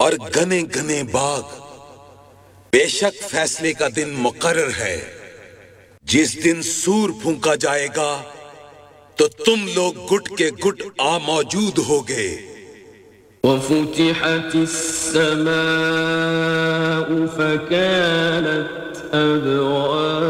और घने घने बाग। बेशक फैसले का दिन मुकर्रर है, जिस दिन सूर फूंका जाएगा तो तुम लोग गुट के गुट आ मौजूद होगे। وفتحت السماء فكانت أبوابا